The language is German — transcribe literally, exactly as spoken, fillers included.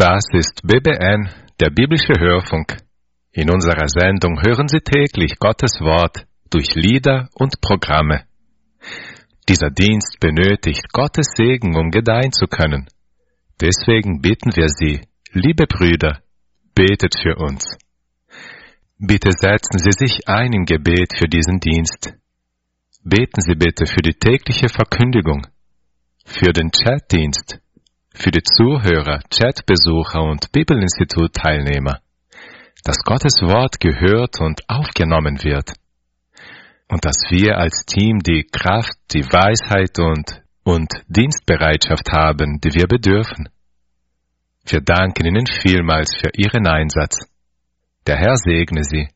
Das ist B B N, der biblische Hörfunk. In unserer Sendung hören Sie täglich Gottes Wort durch Lieder und Programme. Dieser Dienst benötigt Gottes Segen, um gedeihen zu können. Deswegen bitten wir Sie, liebe Brüder, betet für uns. Bitte setzen Sie sich ein im Gebet für diesen Dienst. Beten Sie bitte für die tägliche Verkündigung, für den Chatdienst, für die Zuhörer, Chatbesucher und Bibelinstitut-Teilnehmer, dass Gottes Wort gehört und aufgenommen wird und dass wir als Team die Kraft, die Weisheit und, und Dienstbereitschaft haben, die wir bedürfen. Wir danken Ihnen vielmals für Ihren Einsatz. Der Herr segne Sie.